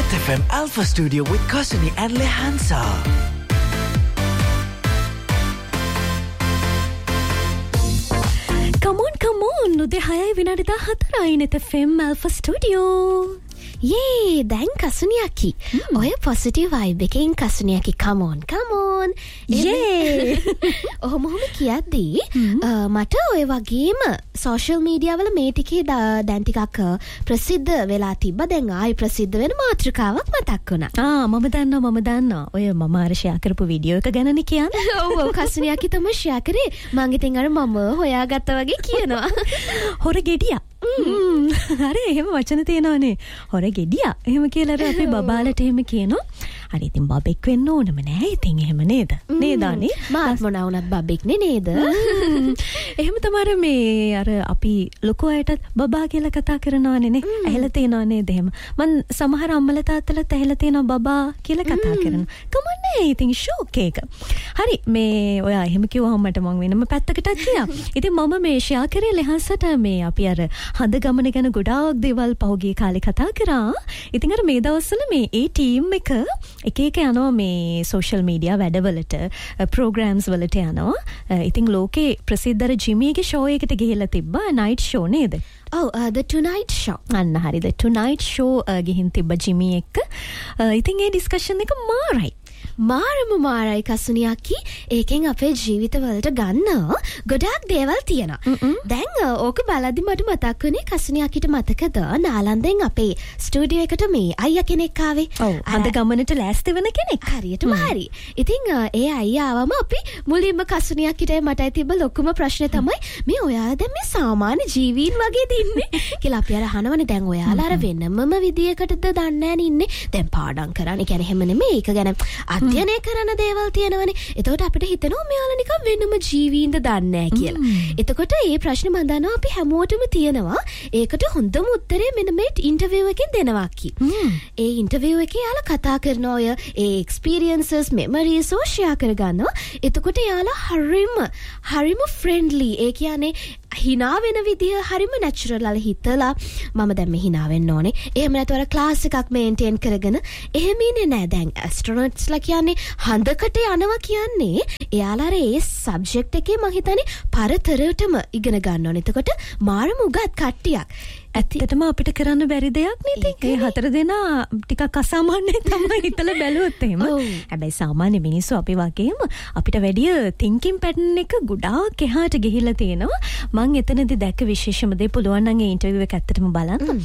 Hit FM Alpha Studio with Kasuni and Lehansa. Come on. උදේ 6:04යි Hit FM Alpha Studio. Yay, දැන් කසුනියකි. ඔය positive vibe එකෙන් කසුනියකි come on. Yay. ඔහොම කියද්දී මට ඔය වගේම social media වල මේ ටිකේ දැන් ටිකක් ප්‍රසිද්ධ වෙලා තිබ්බ. දැන් ආයි ප්‍රසිද්ධ වෙන මාතෘකාවක් මතක් වුණා. මම දන්නවා. ඔය මම අර share කරපු වීඩියෝ එක ගැනනේ කියන්නේ. ඔව් කසුනියකි තමයි share කරේ. මං ඉතින් අර මම හොයාගත්තා වගේ කියනවා. හොර ගෙඩියා. හරි එහෙම වචන තියෙනවනේ. හොර ගෙඩියා. එහෙම කියලා අර අපේ බබාලට එහෙම කියනවා. හරි ඉතින් බබෙක් වෙන්න ඕනම නෑ. ඉතින් එහෙම නේද? නේද අනේ? මාත් මොනා වුණත් බබෙක් නේද? එහෙම තමයි මේ අර අපි ලොකු අයටත් බබා කියලා කතා කරනවානේ නේ. ඇහෙලා තියෙනව නේද එහෙම? මං සමහර අම්මලා තාත්තලාත් ඇහෙලා තියෙනවා බබා කියලා කතා කරනවා. කමන්නේ ඉතින් ෂෝක් එක. හරි මේ ඔයා එහෙම කිව්වම මට මං වෙනම පැත්තකටත් ගියා. ඉතින් මම මේ ෂෙයා කරේ ලෙහන්සට මේ අපි අර හඳ ගමන ගැන ගොඩාක් දේවල් පහුගිය කාලේ කතා කරා. ඉතින් අර මේ දවස්වල මේ ඒ ටීම් එක එක යනවා මේ social media වැඩවලට programs වලට යනවා. ඉතින් ලෝකේ ප්‍රසිද්ධ ජිමීගේ show එකට ගිහිල්ලා තිබ්බා night show නේද? The Tonight Show. අන්න හරි the Tonight Show ගිහින් තිබ්බ ජිමී එක්ක. ඉතින් ඒ discussion එක මාරයි. මාරයි කසුනියකි. ඒකෙන් අපේ ජීවිතවලට ගන්න ගොඩාක් දේවල් තියෙනවා. දැන් ඕක බලද්දි මට මතක් වුණේ කසුනියකිට මතකද නාලන්දෙන් අපේ ස්ටුඩියෝ එකට මේ අයියා කෙනෙක් ආවේ. හඳ ගමනට ලෑස්ති වෙන කෙනෙක්. හරියටම හරි. ඉතින් ඒ අයියා ආවම අපි මුලින්ම කසුනියකිට මටයි තිබ්බ ලොකුම ප්‍රශ්නේ තමයි මේ ඔයාලා දැන් මේ සාමාන්‍ය ජීවීන් වගේද ඉන්නේ කියලා අපි අර අහනවනේ. දැන් ඔයාලා අර වෙනමම විදියකටද දන්නේ නැහැ ඉන්නේ. දැන් පාඩම් කරන්නේ. කියන්නේ එහෙම නෙමෙයි. ඒක ගැන අධ්‍යයනය කරන දේවල් තියෙනවනේ. එතකොට අපිට හිතෙනවා මෙයාලා නිකන් වෙනම ජීවීන්ද දන්නේ නැහැ කියලා. එතකොට මේ ප්‍රශ්නේ මම දන්නවා අපි හැමෝටම තියෙනවා. ඒකට හොඳම උත්තරේ මෙන්න මේ ඉන්ටර්විව් එකෙන් දෙනවා කි. ඒ ඉන්ටර්විව් එකේ යාලා කතා කරන ඔය ඒ එක්ස්පීරියන්සස් මෙමරිස් ෂෙයා කරගන්නවා. එතකොට යාලා හරිම ෆ්‍රෙන්ඩ්ලි. ඒ කියන්නේ හිනා වෙන විදිය හරිම නැචරල් අල හිතලා මම දැන් මේ හිනා වෙන්න ඕනේ. එහෙම නැත්නම් ක්ලාස් එකක් මේන්ටේන් කරගෙන එහෙම ඉන්නේ නෑ. දැන් ඇස්ට්‍රොනොට්ස්ලා කියන්නේ හඳකට යනවා කියන්නේ එයාලා ඒ සබ්ජෙක්ට් එකේ මම හිතන්නේ පරතරටම ඉගෙන ගන්න ඕනේ. එතකොට මාරම උගත් කට්ටියක්. ඇත්තටම අපිට කරන්න බැරි දෙයක් නේ. ඒ හතර දෙනා ටිකක් අසාමාන්‍ය තමයි හිතලා බැලුවොත් එහෙම. හැබැයි සාමාන්‍ය මිනිස්සු අපි වගේම අපිට වැඩිය thinking pattern එක ගොඩාක් එහාට ගිහිල්ලා තියෙනවා. මම එතනදී දැක්ක විශේෂම දේ පුළුවන් නම් ඒ ඉන්ටර්විව් එක ඇත්තටම බලන්න.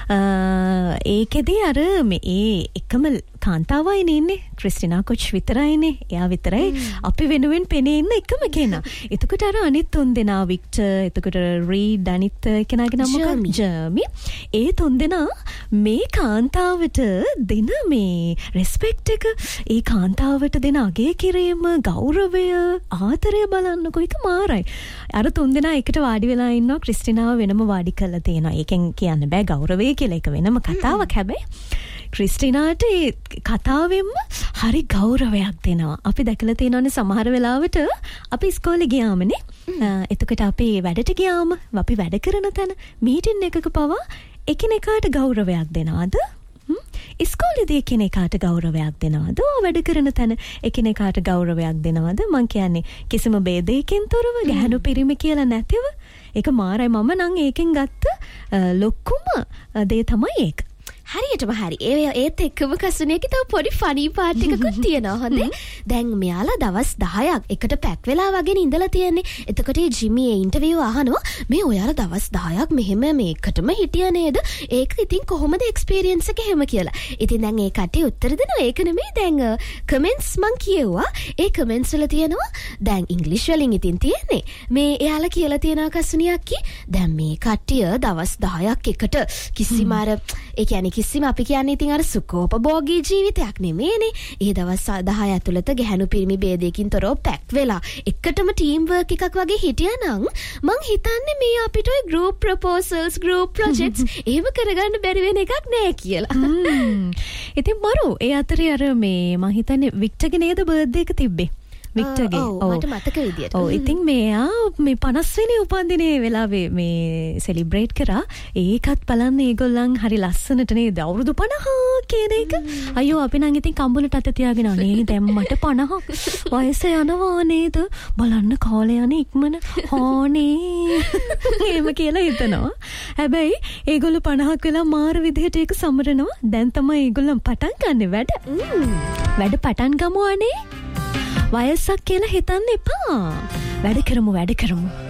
ඒකෙදී අර මේ එකම කාන්තාවයි ඉන්නේ ක්‍රිස්ටිනා කොච් විතරයිනේ. එයා විතරයි අපි වෙනුවෙන් පෙනේ ඉන්න එකම කෙනා. එතකොට අර අනිත් තුන් දෙනා වික්ටර්, එතකොට රීඩ් අනිත් කෙනාගේ නම මොකක්ද? ඒ තුන් දෙනා මේ කාන්තාවට දෙන මේ රෙස්පෙක්ට් එක, ඒ කාන්තාවට දෙන අගය කිරීම, ගෞරවය, ආදරය බලන්නකො එක මාරයි. අර තුන් දෙනා එකට වාඩි වෙලා ඉන්නවා. ක්‍රිස්ටිනාව වෙනම වාඩි කරලා තියෙනවා. ඒකෙන් කියන්න බෑ ගෞරවය කියලා. ඒක වෙනම කතාවක්. හැබැයි ක්‍රිස්ටිනාට ඒ කතාවෙන්ම හරි ගෞරවයක් දෙනවා. අපි දැකලා තියෙනවානේ සමහර වෙලාවට අපි ඉස්කෝලේ ගියාමනේ. එතකොට අපි වැඩට ගියාම අපි වැඩ කරන තැන මීටින් එකක පවා එකිනෙකාට ගෞරවයක් දෙනවද? ඉස්කෝලේදී එකිනෙකාට ගෞරවයක් දෙනවද? වැඩ කරන තැන එකිනෙකාට ගෞරවයක් දෙනවද? මං කියන්නේ කිසිම ભેදයකින් තොරව ගැහණු පිරිමි කියලා නැතිව. ඒක මාරයි. මම නම් ඒකෙන් ගත්ත ලොකුම දේ තමයි ඒක. හරියටම හරි. ඒත් එක්කම කසුනියකේ තව පොඩි ෆනි පාට් එකකුත් තියෙනවා. හොඳේ. දැන් මෙයාලා දවස් 10ක් එකට පැක් වෙලා වගේ ඉඳලා තියෙන්නේ. එතකොට මේ ජිමි ඒ ඉන්ටර්විව් අහනවා මේ ඔයාලා දවස් 10ක් මෙහෙම මේකටම හිටියා නේද? ඒක ඉතින් කොහොමද එක්ස්පීරියන්ස් එක එහෙම කියලා. ඉතින් දැන් ඒ කට්ටිය උත්තර දෙනවා. ඒක නෙමෙයි දැන් කමෙන්ට්ස් මං කියෙව්වා. ඒ කමෙන්ට්ස් වල තියෙනවා දැන් ඉංග්‍රීසි වලින් ඉතින් තියෙන්නේ. මේ එයාලා කියලා තියෙනවා කසුනියක්කි දැන් මේ කට්ටිය දවස් 10ක් එකට කිසිම අර ඒ කියන්නේ කිසිම අපි කියන්නේ ඉතින් අර සුඛෝපභෝගී ජීවිතයක් නෙමෙයිනේ. ඒ දවස් 10 ඇතුළත ගැහණු පිරිමි ભેදයකින් තොරව පැක් වෙලා එකටම ටීම් වර්ක් එකක් වගේ හිටියානම් මං හිතන්නේ මේ අපිට ඔය group proposals, group projects එහෙම කරගන්න බැරි වෙන එකක් නෑ කියලා. ඉතින් මරු ඒ අතරේ අර මේ මං හිතන්නේ වික්ටර්ගේ නේද බර්ත්ඩේ එක තිබ්බේ. වික්ටර්ගේ. මට මතක විදියට. ඔව් ඉතින් මෙයා මේ 50 වෙනි උපන්දිනේ වෙලාවේ මේ සෙලිබ්‍රේට් කරා. ඒකත් බලන්න ඒගොල්ලන් හරි ලස්සනට නේද? අවුරුදු 50 කියන එක. අයියෝ අපි නම් ඉතින් කම්බුලට අත තියාගෙන අනේ දැන් මට 50ක් වයස යනවා නේද? බලන්න කාලය යන ඉක්මන. හානේ. එහෙම කියලා හිතනවා. හැබැයි ඒගොල්ලෝ 50ක් වෙලා මාර විදිහට ඒක සමරනවා. දැන් තමයි ඒගොල්ලන් පටන් ගන්න වැඩ. වැඩ පටන් ගමු අනේ. වයසක් කියලා හිතන්න එපා. වැඩ කරමු.